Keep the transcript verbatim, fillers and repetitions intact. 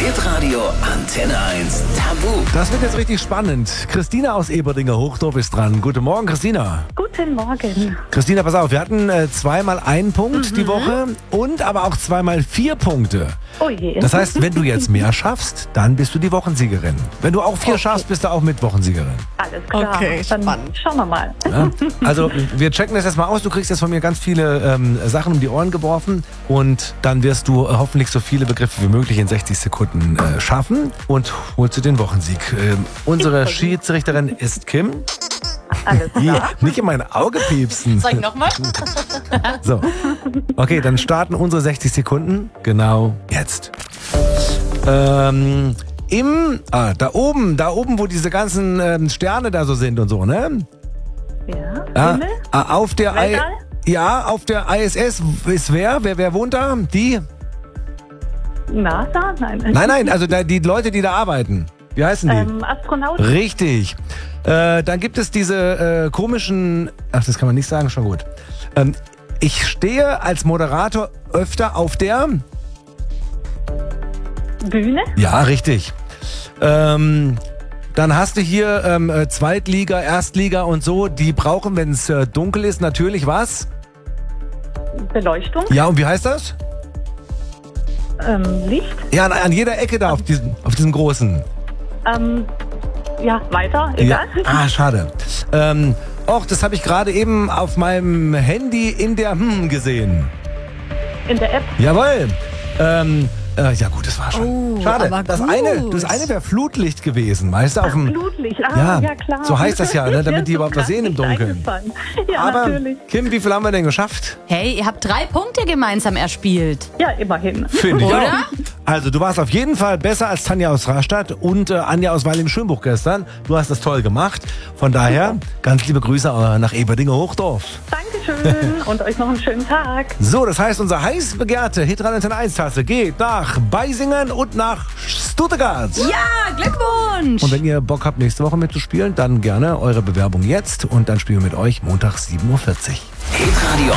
Hitradio Antenne eins Tabu. Das wird jetzt richtig spannend. Christina aus Eberdinger Hochdorf ist dran. Guten Morgen, Christina. Guten Morgen. Christina, pass auf, wir hatten äh, zweimal einen Punkt Mhm. die Woche und aber auch zweimal vier Punkte. Oh je. Das heißt, wenn du jetzt mehr schaffst, dann bist du die Wochensiegerin. Wenn du auch vier Okay. schaffst, bist du auch mit Wochensiegerin. Alles klar. Okay, Dann spannend. schauen wir mal. Ja? Also wir checken das jetzt mal aus. Du kriegst jetzt von mir ganz viele ähm, Sachen um die Ohren geworfen und dann wirst du äh, hoffentlich so viele Begriffe wie möglich in sechzig Sekunden äh, schaffen und holst du den Wochensieg. Ähm, unsere Ich versuch's. Schiedsrichterin ist Kim. Alles Hier, klar. nicht in mein Auge piepsen. Sag nochmal. So. Okay, dann starten unsere sechzig Sekunden genau jetzt. Ähm, im, ah, da oben, da oben, wo diese ganzen ähm, Sterne da so sind und so, ne? Ja. Ja, Himmel? ah, auf der I, Weltall? ja, auf der I S S ist wer? Wer, wer wohnt da? Die? NASA? Nein. Nein, nein, also da, die Leute, die da arbeiten. Wie heißen die? Ähm, Astronaut? Richtig. Äh, dann gibt es diese äh, komischen, ach, das kann man nicht sagen, schon gut. Ähm, ich stehe als Moderator öfter auf der, Bühne? ja, richtig. Ähm, dann hast du hier ähm, äh, Zweitliga, Erstliga und so, die brauchen, wenn es äh, dunkel ist, natürlich was? Beleuchtung? Ja, und wie heißt das? Ähm, Licht? Ja, an, an jeder Ecke da auf diesem, auf diesem großen. Ähm, ja, weiter? Ja. Egal. Ah, schade. Ähm, och, das habe ich gerade eben auf meinem Handy in der hm gesehen. In der App? Jawohl. Ähm, äh, ja gut, das war schon. Oh, schade. aber Das gut. eine, das eine wäre Flutlicht gewesen, weißt du, auf dem. Blutlicht. Ah, Ja, ja, klar. so heißt das ja, ne, damit die Mir überhaupt ist was sehen im gerade nicht Dunkeln. eingefallen. Ja, Aber natürlich. Kim, wie viel haben wir denn geschafft? Hey, ihr habt drei Punkte gemeinsam erspielt. Ja, immerhin. Finde ich Oder? auch. Also du warst auf jeden Fall besser als Tanja aus Rastatt und äh, Anja aus Weil im Schönbuch gestern. Du hast das toll gemacht. Von daher ganz liebe Grüße äh, nach Eberdinger Hochdorf. Dankeschön und euch noch einen schönen Tag. So, das heißt, unsere heiß begehrte Hitradio Antenne eins Tasse geht nach Beisingen und nach Stuttgart. Ja, Glückwunsch! Und wenn ihr Bock habt, nächste Woche mitzuspielen, dann gerne eure Bewerbung jetzt und dann spielen wir mit euch Montag sieben Uhr vierzig. Hitradio